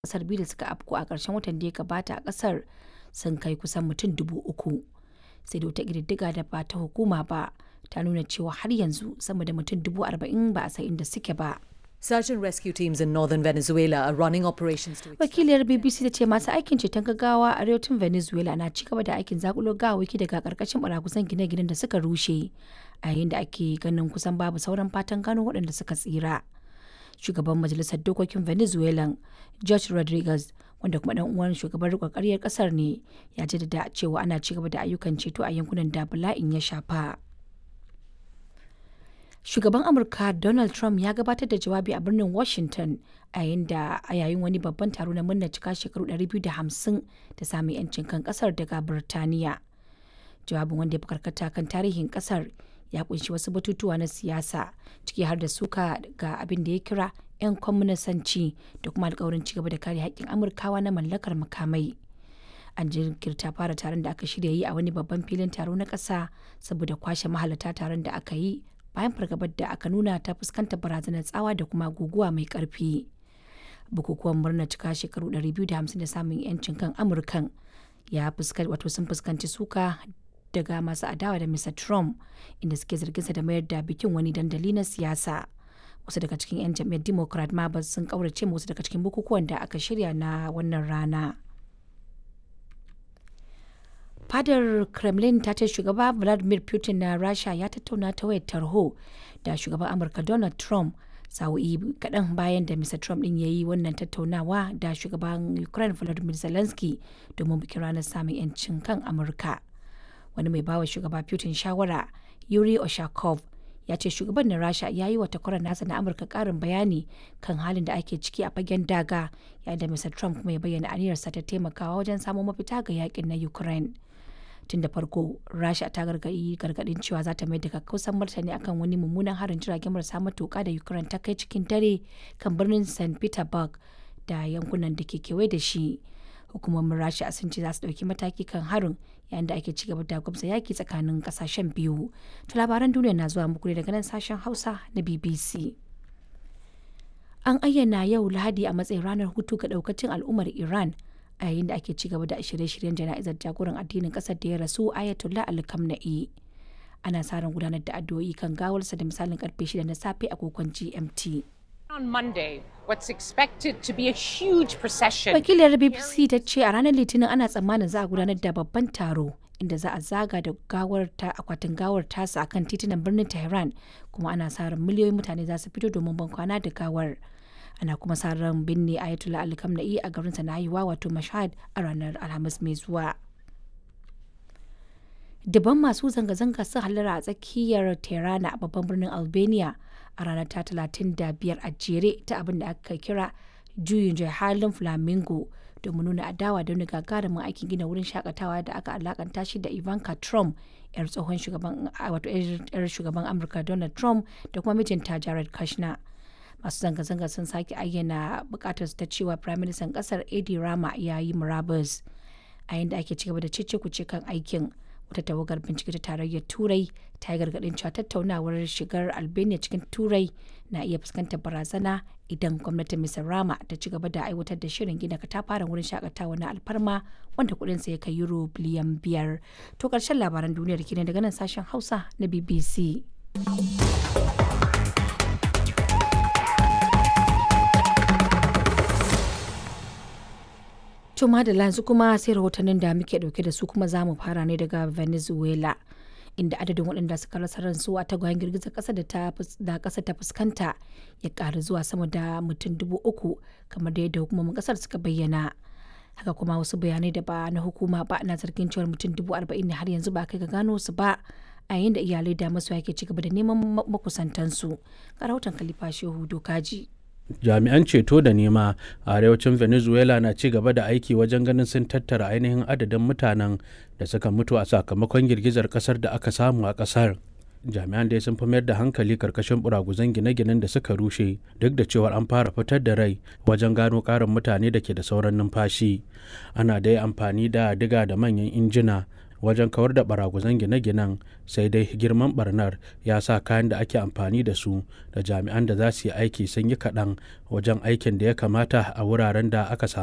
kasar biyu da suka afku a ƙarshen watan da ya gabata a ƙasar sun kai kusan mutum 3,000. Sai da wata ƙididdiga da ba ta hukuma ba ta nuna cewa har yanzu sama da mutum 40,000 ba a san inda suke ba. Search and rescue teams in northern Venezuela are running operations to Wakiliyar BBC ta ce masu aikin ceton gaggawa a arewacin Venezuela na ci gaba da aikin zakulo gawawaki daga karkashin barakusan gine-ginen da suka rushe, a yayin da ake ganin kusan babu sauran fatan gano waɗanda suka tsira. Shugaban Majalisar Dokokin Venezuela, Jorge Rodriguez, wanda kuma dan uwan shugaban riƙon ƙaryar ƙasar ne, ya jaddada cewa ana ci gaba da ayyukan ceto a yankunan da bala'in ya shafa. Shugaban Amurka Donald Trump ya gabatar da jawabi a birnin Washington a yayin wani babban taro na murnar cika shekaru 250 da samun 'yancin kan kasar daga Birtaniya. Jawabin, wanda ya fi karkata kan tarihin kasar, ya kunshi wasu batutuwa na siyasa, ciki har da suka ga abin da ya kira 'yan kwaminisanci da kuma alkawarin cigaba da kare haƙƙin Amurkawa na mallakar makamai. An jinkirta fara taron da aka shirya yi a wani babban filin taro na ƙasa saboda kwashe mahalarta taron da aka yi bayan fargabar da aka nuna ta fuskanta barazanar tsawa da kuma guguwa mai karfi. Bukukuwan murnar cika shekaru 250 da samun 'yancin kan Amurkan sun fuskanci suka daga masu adawa da Mr. Trump, inda suke zarginsa da mayar da bikin wani dandali na siyasa. Wasu daga cikin 'yan jam'iyyar Democrat ma sun kaurace wasu daga cikin bukukuwan da aka shirya na wannan rana. Fadar Kremlin ta ce shugaba Vladimir Putin na Rasha ya tattauna ta wayar tarho da shugaban Amurka Donald Trump sa'o'i kaɗan bayan da Mr. Trump ɗin ya yi wannan tattaunawa da shugaban Ukraine Volodymyr Zelensky domin bikin ranar samun 'yancin kan Amurka. Wani mai bawa shugaba Putin shawara, Yuri Oshakov, ya ce shugaban na Rasha ya yi wa takwarar nasa na Amurka ƙarin bayani kan halin da ake ciki a fagen daga, yayin da Mr. Trump kuma ya bayyana aniyarsa ta taimakawa wajen samo mafita ga yakin na Ukraine. Tun da farko, Rasha ta gargadin cewa za ta mai da kakkausan martani akan wani mummunan harin jiragen marasa matuka da Ukraine ta kai cikin dare kan birnin St. Petersburg da yankunan da ke kewaye da shi. Hukumomin Rasha sun ce za su ɗauki mataki kan harin, yayin da ake cigaba da gwamza yaki tsakanin kasashen biyu. To labaran duniya na zuwa muku daga nan sashen Hausa na BBC. An ayyana yau Lahadi a matsayin ranar hutu ga daukacin al'ummar Iran, a yayin da ake cigaba da shirye-shiryen jana'izar jagoran addinin kasar da ya rasu Ayatollah Ali Khamenei. Ana sa ran gudanar da addu'o'i kan gawarsa da misalin karfe 6 na safe a agogon GMT. On Monday, what's expected to be a huge procession. Wakilar BBC ta ce a ranar Litinin ana tsammanin za a gudanar da babban taro inda za a zaga da akwatin gawar tasa akan titunan birnin Tehran, kuma ana sa ran miliyoyin mutane za su fito domin bankwana da gawar. Ana kuma sa ran binne Ayatollah Ali Khamenei a garinsa na haihuwa wato Mashhad a ranar Alhamis mai zuwa. Daban masu zanga-zanga sun hallara a tsakiyar Tirana a babban birnin Albania a ranar ta 35 a jere ta abin da aka kira juyin halin Flamingo, domin nuna adawa da wani gagarumin aikin gina wurin shakatawa da aka alakanta shi da Ivanka Trump, yar tsohon shugaban Amurka Donald Trump da kuma mijinta Jared Kushner. Masu zanga-zanga sun sake ayyana bukatar ta cewa firaministan kasar Edi Rama ya yi murabus, a yayin da ake cigaba da cece-kuce kan aikin. Wata tawagar bincike ta tarayyar Turai ta yi gargaɗin cewa tattaunawar shigar Albania cikin Turai na iya fuskantar barazana idan gwamnatin Mr. Rama ta ci gaba da aiwatar da shirin gina katafaren wurin shakatawa na alfarma wanda kuɗinsa ya kai euro biliyan 5. To ƙarshen labaran duniyar kenan daga nan sashen Hausa na BBC. To madalla, yanzu kuma sai rahotannin da muke dauke da su, kuma za mu fara ne daga Venezuela, inda adadin waɗanda suka rasa ransu a tagwayen girgizar ƙasa da ƙasar ta fuskanta ya ƙaru zuwa sama da mutum 3,000, kamar da yadda hukumomin ƙasar suka bayyana. Haka kuma wasu bayanai da ba na hukuma ba na zargin cewar mutum 40,000 ne har yanzu ba kai ga gano su ba, a yayin da iyalai da masoya ke ci gaba da neman makusantansu. Ga rahoton Khalifa Shehu Dokaji. Jami'an ceto da nema a arewacin Venezuela na ci gaba da aiki wajen ganin sun tattara ainihin adadin mutanen da suka mutu a sakamakon girgizar kasar da aka samu a kasar. Jami'an dai sun fi mayar da hankali karkashin buraguzan gine-ginen da suka rushe, duk da cewar an fara fitar da rai wajen gano karin mutane da ke da sauran numfashi. Ana dai amfani da diga da manyan injina wajen kawar da baraguzan gine-ginen, sai dai girman barnar ya sa kayan da ake amfani da su da jami'an da za su yi aiki sun yi kaɗan wajen aikin da ya kamata a wuraren da aka samu